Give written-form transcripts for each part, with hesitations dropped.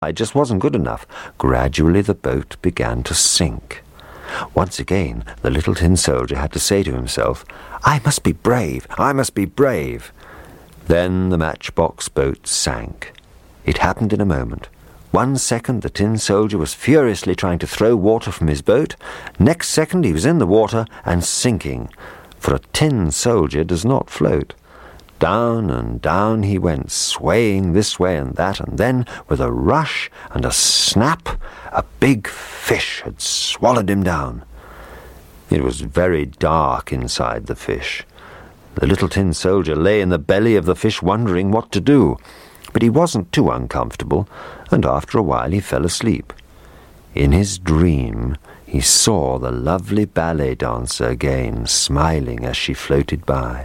It just wasn't good enough. Gradually the boat began to sink. Once again, the little tin soldier had to say to himself, "I must be brave, I must be brave." Then the matchbox boat sank. It happened in a moment. 1 second the tin soldier was furiously trying to throw water from his boat. Next second he was in the water and sinking, for a tin soldier does not float. Down and down he went, swaying this way and that, and then, with a rush and a snap, a big fish had swallowed him down. It was very dark inside the fish. The little tin soldier lay in the belly of the fish wondering what to do, but he wasn't too uncomfortable, and after a while he fell asleep. In his dream he saw the lovely ballet dancer again, smiling as she floated by.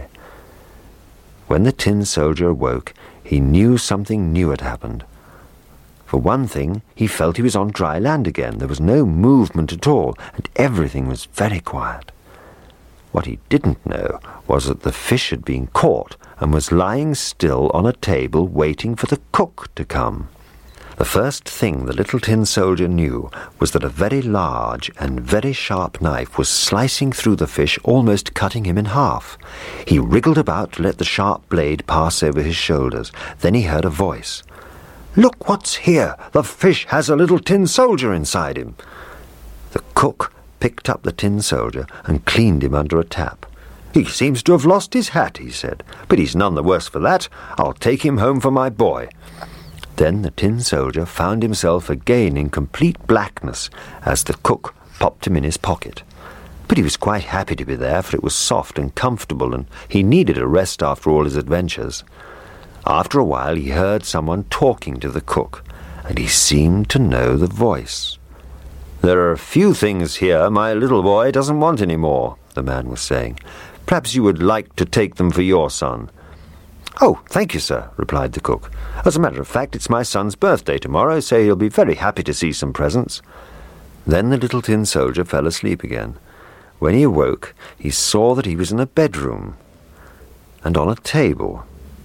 When the tin soldier awoke, he knew something new had happened. For one thing, he felt he was on dry land again. There was no movement at all, and everything was very quiet. What he didn't know was that the fish had been caught and was lying still on a table waiting for the cook to come. The first thing the little tin soldier knew was that a very large and very sharp knife was slicing through the fish, almost cutting him in half. He wriggled about to let the sharp blade pass over his shoulders. Then he heard a voice. "Look what's here! The fish has a little tin soldier inside him!" The cook picked up the tin soldier and cleaned him under a tap. "He seems to have lost his hat," he said, "but he's none the worse for that. I'll take him home for my boy." Then the tin soldier found himself again in complete blackness as the cook popped him in his pocket. But he was quite happy to be there, for it was soft and comfortable, and he needed a rest after all his adventures. After a while he heard someone talking to the cook, and he seemed to know the voice. "There are a few things here my little boy doesn't want any more," the man was saying. "Perhaps you would like to take them for your son." "Oh, thank you, sir," replied the cook. "As a matter of fact, it's my son's birthday tomorrow, so he'll be very happy to see some presents." Then the little tin soldier fell asleep again. When he awoke, he saw that he was in a bedroom and on a table.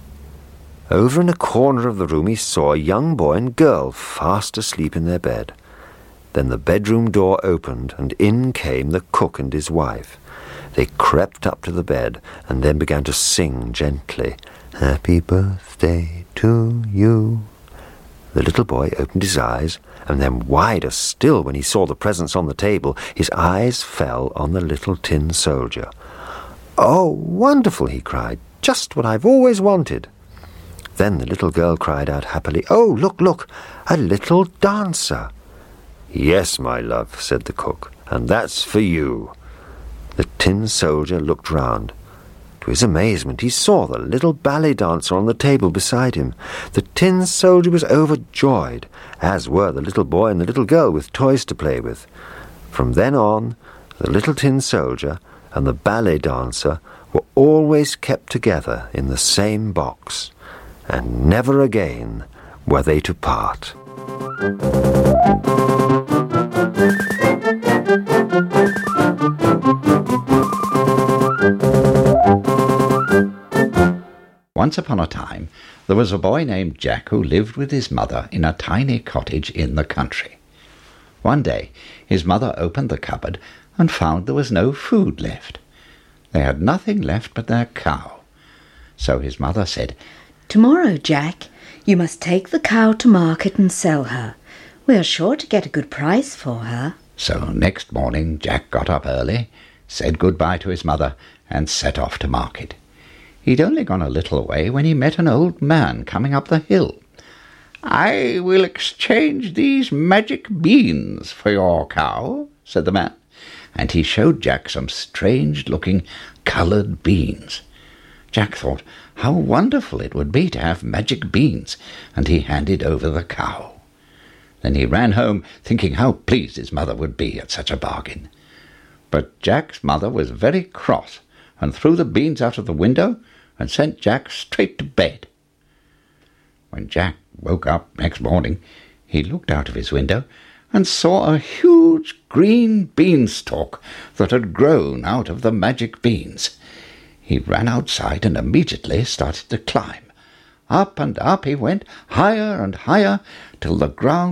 Over in a corner of the room he saw a young boy and girl fast asleep in their bed. Then the bedroom door opened, and in came the cook and his wife. They crept up to the bed and then began to sing gently, "Happy birthday to you." The little boy opened his eyes, and then wider still when he saw the presents on the table. His eyes fell on the little tin soldier. "Oh, wonderful!" he cried. "Just what I've always wanted." Then the little girl cried out happily, "Oh, look, look, a little dancer." "Yes, my love," said the cook, "and that's for you." The tin soldier looked round. To his amazement, he saw the little ballet dancer on the table beside him. The tin soldier was overjoyed, as were the little boy and the little girl with toys to play with. From then on, the little tin soldier and the ballet dancer were always kept together in the same box, and never again were they to part. Once upon a time, there was a boy named Jack who lived with his mother in a tiny cottage in the country. One day, his mother opened the cupboard and found there was no food left. They had nothing left but their cow. So his mother said, "Tomorrow, Jack, you must take the cow to market and sell her. We are sure to get a good price for her." So next morning Jack got up early, said good-bye to his mother, and set off to market. He'd only gone a little way when he met an old man coming up the hill. "I will exchange these magic beans for your cow," said the man, and he showed Jack some strange-looking coloured beans. Jack thought how wonderful it would be to have magic beans, and he handed over the cow. Then he ran home, thinking how pleased his mother would be at such a bargain. But Jack's mother was very cross, and threw the beans out of the window and sent Jack straight to bed. When Jack woke up next morning, he looked out of his window and saw a huge green beanstalk that had grown out of the magic beans. He ran outside and immediately started to climb. Up and up he went, higher and higher, till the ground